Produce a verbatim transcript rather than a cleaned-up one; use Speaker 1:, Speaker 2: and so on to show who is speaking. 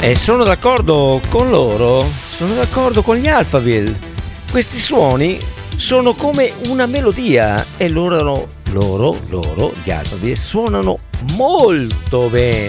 Speaker 1: E sono d'accordo con loro, sono d'accordo con gli Alphaville. Questi suoni sono come una melodia e loro, loro, loro, gli Alphaville suonano molto bene.